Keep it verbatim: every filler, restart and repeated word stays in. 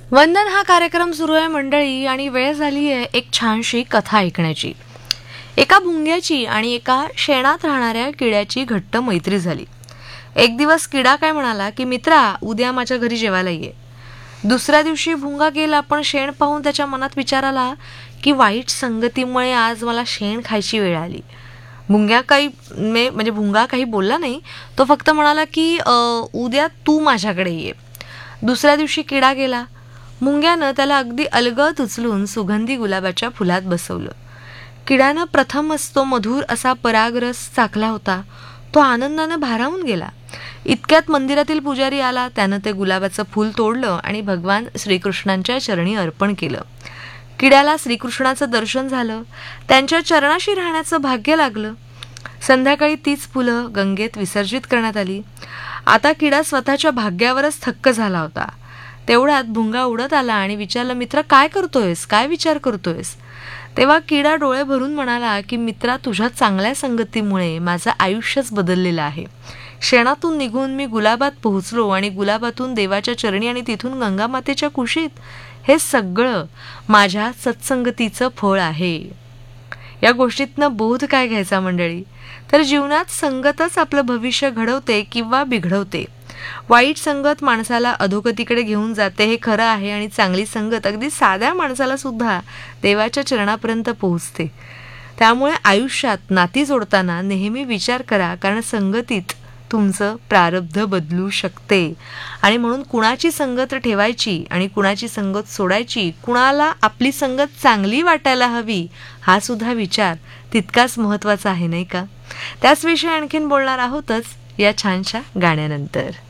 वंदन हा कार्यक्रम सुरू आहे मंडळी, आणि वेळ झाली आहे एक छानशी कथा ऐकण्याची. एका भुंग्याची आणि एका शेणात राहणाऱ्या किड्याची घट्ट मैत्री झाली. एक दिवस किडा काय म्हणाला की मित्रा, उद्या माझ्या घरी जेवायला ये. दुसऱ्या दिवशी भुंगा गेला, पण शेण पाहून त्याच्या मनात विचार आला की वाईट संगतीमुळे आज मला शेण खायची वेळ आली. भुंग्या काही मे म्हणजे भुंगा काही बोलला नाही. तो फक्त म्हणाला की उद्या तू माझ्याकडे ये. दुसऱ्या दिवशी किडा गेला. मुंग्यानं त्याला अगदी अलगद उचलून सुगंधी गुलाबाच्या फुलात बसवलं. किड्यानं प्रथमच तो मधुर असा परागरस चाखला होता. तो आनंदानं भारावून गेला. इतक्यात मंदिरातील पुजारी आला. त्यानं ते गुलाबाचं फूल तोडलं आणि भगवान श्रीकृष्णांच्या चरणी अर्पण केलं. किड्याला श्रीकृष्णाचं दर्शन झालं. त्यांच्या चरणाशी राहण्याचं भाग्य लागलं. संध्याकाळी तीच फुलं गंगेत विसर्जित करण्यात आली. आता किडा स्वतःच्या भाग्यावरच थक्क झाला होता. तेवढ्यात भुंगा उडत आला आणि विचारलं, मित्रा काय करतोयस, काय विचार करतोयस? तेव्हा किडा डोळे भरून म्हणाला की मित्रा, तुझ्या चांगल्या संगतीमुळे माझं आयुष्यच बदललेलं आहे. शेणातून निघून मी गुलाबात पोहोचलो आणि गुलाबातून देवाच्या चरणी आणि तिथून गंगा मातेच्या कुशीत. हे सगळं माझ्या सत्संगतीचं फळ आहे. या गोष्टीतनं बोध काय घ्यायचा मंडळी? तर जीवनात संगतच आपलं भविष्य घडवते किंवा बिघडवते. वाईट संगत माणसाला अधोगतीकडे घेऊन जाते हे खरं आहे, आणि चांगली संगत अगदी साध्या माणसाला सुद्धा देवाच्या चरणापर्यंत पोहोचते. त्यामुळे आयुष्यात नाती जोडताना नेहमी विचार करा, कारण संगतीत तुमचं प्रारब्ध बदलू शकते. आणि म्हणून कुणाची संगत ठेवायची आणि कुणाची संगत सोडायची, कुणाला आपली संगत चांगली वाटायला हवी, हा सुद्धा विचार तितकाच महत्त्वाचा आहे, नाही का? त्याचविषयी आणखीन बोलणार आहोतच या छानशा गाण्यानंतर.